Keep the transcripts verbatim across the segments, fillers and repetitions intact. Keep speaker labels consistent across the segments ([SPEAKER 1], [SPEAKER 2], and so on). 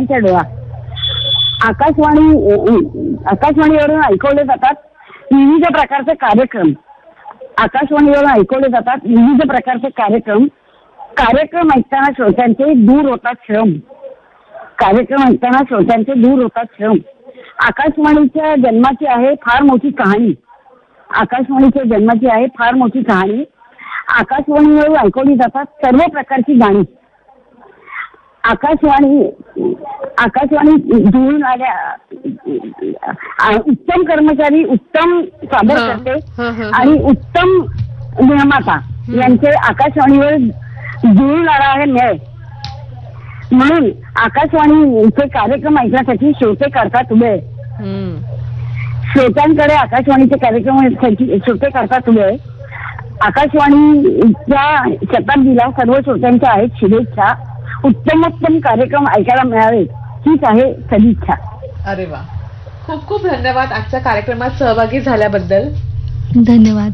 [SPEAKER 1] आकाशवाणीचा डोळा. आकाशवाणी आकाशवाणीवरून ऐकवले जातात विविध प्रकारचे कार्यक्रम. आकाशवाणीवरून ऐकवले जातात विविध प्रकारचे कार्यक्रम. कार्यक्रम ऐकताना श्रोत्यांचे दूर होतात श्रम. कार्यक्रम ऐकताना श्रोत्यांचे दूर होतात श्रम. आकाशवाणीच्या जन्माची आहे फार मोठी कहाणी. आकाशवाणीच्या जन्माची आहे फार मोठी कहाणी. आकाशवाणीवरून ऐकवली जातात सर्व प्रकारची गाणी. आकाशवाणी आकाशवाणी जुळून आल्या उत्तम कर्मचारी उत्तम सादर करते आणि उत्तम निर्माता यांचे आकाशवाणीवर जुळून आला आहे मेळ. म्हणून आकाशवाणीचे कार्यक्रम ऐकण्यासाठी श्रोते करतात वेळ. श्रोत्यांकडे आकाशवाणीचे कार्यक्रम श्रोते करतात वेळ. आकाशवाणीच्या शताब्दीला सर्व श्रोत्यांच्या आहेत शुभेच्छा. उत्तमोत्तम कार्यक्रम ऐकायला मिळावे हीच आहे सदिच्छा.
[SPEAKER 2] अरे वा, खूप खूप धन्यवाद आजच्या कार्यक्रमात सहभागी झाल्याबद्दल.
[SPEAKER 3] धन्यवाद.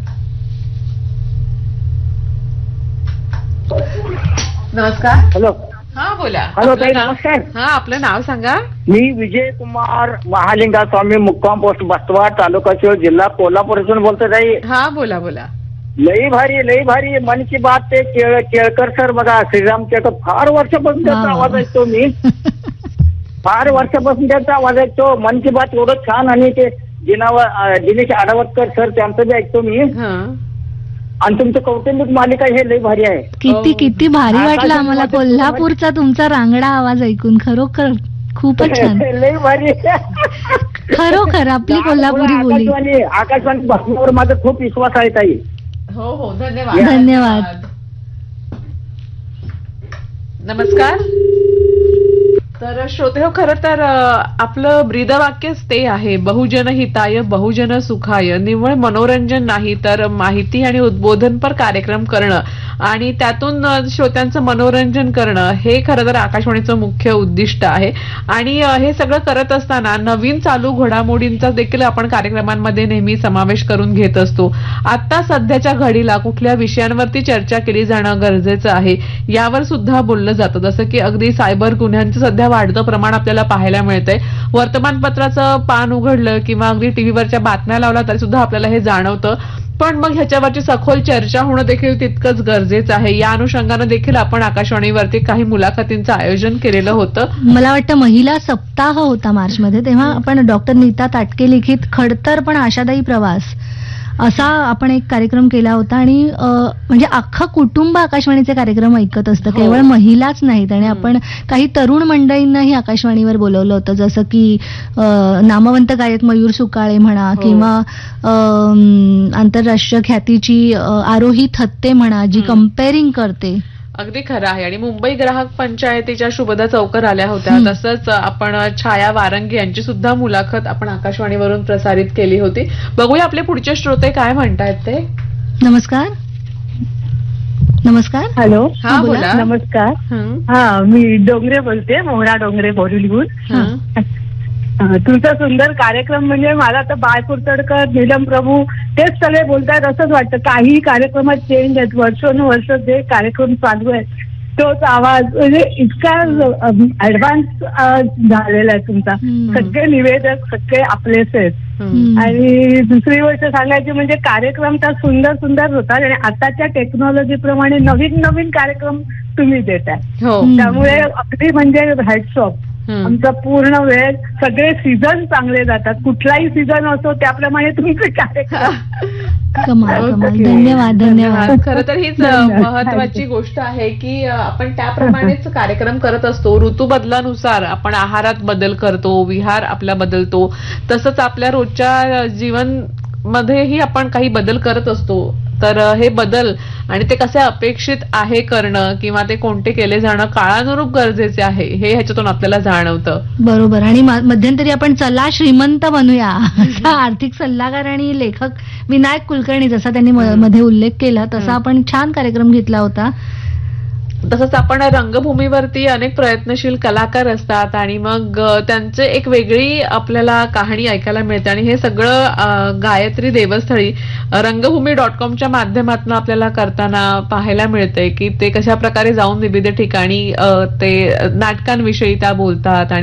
[SPEAKER 2] नमस्कार.
[SPEAKER 4] हॅलो.
[SPEAKER 2] हा बोला.
[SPEAKER 4] हॅलो ताई नमस्कार.
[SPEAKER 2] हा आपलं नाव सांगा.
[SPEAKER 4] मी विजय कुमार महालिंगा स्वामी मुक्काम पोस्ट बस्तवाड तालुका शिव जिल्हा कोल्हापूर इथून बोलतो ताई.
[SPEAKER 2] हा बोला बोला.
[SPEAKER 4] लई भारी लई भारी मन की बात ते केळ केळकर सर बघा श्रीराम केळकर फार वर्षापासून त्यांचा आवाज ऐकतो मी. फार वर्षापासून त्यांचा आवाज ऐकतो. मन की बात एवढं छान आणि ते दिनावर दिनेश आडावतकर सर त्यांचं बी ऐकतो मी. आणि तुमचं कौटुंबिक मालिका हे लई भारी आहे.
[SPEAKER 3] किती किती भारी वाटलं आम्हाला कोल्हापूरचा तुमचा रांगडा आवाज ऐकून. खरोखर खूपच छान.
[SPEAKER 4] लई भारी.
[SPEAKER 3] खरोखर आपली कोल्हापुरी बोली.
[SPEAKER 4] आकाशवाणी आकाशवाणी बातमीवर माझा खूप विश्वास आहे ताई.
[SPEAKER 2] हो हो धन्यवाद.
[SPEAKER 3] धन्यवाद.
[SPEAKER 2] नमस्कार. तर श्रोते हो, खरं तर आपलं ब्रीदवाक्यच ते आहे, बहुजन हिताय बहुजन सुखाय. निव्वळ मनोरंजन नाही तर माहिती आणि उद्बोधनपर कार्यक्रम करणं आणि त्यातून श्रोत्यांचं मनोरंजन करणं हे खरं तर आकाशवाणीचं मुख्य उद्दिष्ट आहे. आणि हे सगळं करत असताना नवीन चालू घडामोडींचा देखील आपण कार्यक्रमांमध्ये नेहमी समावेश करून घेत असतो. आता सध्याच्या घडीला कुठल्या विषयांवरती चर्चा केली जाणं गरजेचं आहे यावर सुद्धा बोललं जातं. जसं की अगदी सायबर गुन्ह्यांचं सध्या वाढतं प्रमाण आपल्याला पाहायला मिळतंय. वर्तमानपत्राचं पान उघडलं किंवा अगदी टीव्हीवरच्या बातम्या लावला तरी सुद्धा आपल्याला हे जाणवतं. पण मग ह्याच्यावरची सखोल चर्चा होणं देखील तितकंच गरजेचं आहे. या अनुषंगानं देखील आपण आकाशवाणीवरती काही मुलाखतींचं आयोजन केलेलं होतं.
[SPEAKER 3] मला वाटतं महिला सप्ताह होता मार्च मध्ये, तेव्हा आपण डॉक्टर नीता ताटके लिखित खडतर पण आशादायी प्रवास असा आपण एक कार्यक्रम केला होता. आणि म्हणजे अख्खं कुटुंब आकाशवाणीचे कार्यक्रम ऐकत असतं, केवळ महिलाच नाहीत. आणि आपण काही तरुण मंडळींनाही आकाशवाणीवर बोलवलं होतं, जसं की नामवंत गायक मयूर सुकाळे म्हणा किंवा आंतरराष्ट्रीय ख्यातीची आरोही थत्ते म्हणा, जी कंपेअरिंग करते.
[SPEAKER 2] अगदी खरं आहे. आणि मुंबई ग्राहक पंचायतीच्या शुभदा चौकर आल्या होत्या. तसंच आपण छाया वारंगी यांची सुद्धा मुलाखत आपण आकाशवाणीवरून प्रसारित केली होती. बघूया आपले पुढचे श्रोते काय म्हणतायत ते.
[SPEAKER 3] नमस्कार. नमस्कार.
[SPEAKER 1] हॅलो.
[SPEAKER 2] हा बोला.
[SPEAKER 1] नमस्कार. हा मी डोंगरे बोलते, मोहरा डोंगरे बोरिवलीहून. तुमचा सुंदर कार्यक्रम म्हणजे मला तर बाळ कुर्तडकर, नीलम प्रभू तेच सगळे बोलतात असंच वाटतं. काही कार्यक्रमात चेंज आहेत, वर्षोनुवर्ष जे कार्यक्रम चालू आहेत तोच आवाज म्हणजे इतका ऍडव्हान्स झालेला आहे तुमचा. सगळे निवेदक सगळे आपलेच आहेत. आणि दुसरी गोष्ट सांगायची म्हणजे कार्यक्रम तर सुंदर सुंदर होतात आणि आताच्या टेक्नॉलॉजी प्रमाणे नवीन नवीन कार्यक्रम तुम्ही देताय. त्यामुळे अगदी म्हणजे हॅट्स ऑफ. आमचा पूर्ण वेळ सगळे सीझन चांगले जातात. कुठलाही सीझन असो त्याप्रमाणे तुमचे कार्यक्रम.
[SPEAKER 3] धन्यवाद. धन्यवाद.
[SPEAKER 2] खरं तर हीच महत्वाची गोष्ट आहे की आपण त्याप्रमाणेच कार्यक्रम करत असतो. ऋतू बदलानुसार आपण आहारात बदल करतो, विहार आपला बदलतो. तसंच आपल्या रोजच्या जीवन मध्येही आपण काही बदल करत असतो. तर हे बदल आणि ते कसे अपेक्षित आहे करणं किंवा ते कोणते केले जाणं काळानुरूप गरजेचे आहे हे ह्याच्यातून आपल्याला जाणवतं.
[SPEAKER 3] बरोबर. आणि मध्यंतरी आपण चला श्रीमंत बनूया असा आर्थिक सल्लागार आणि लेखक विनायक कुलकर्णी जसा त्यांनी मध्ये उल्लेख केला तसा आपण छान कार्यक्रम घेतला होता.
[SPEAKER 2] तसंच आपण रंगभूमीवरती अनेक प्रयत्नशील कलाकार असतात आणि मग त्यांचे एक वेगळी आपल्याला कहाणी ऐकायला मिळते. आणि हे सगळं गायत्री देवस्थळी रंगभूमी डॉट कॉमच्या माध्यमातून आपल्याला करताना पाहायला मिळतंय की ते कशा प्रकारे जाऊन विविध ठिकाणी ते नाटकांविषयी त्या बोलतात आणि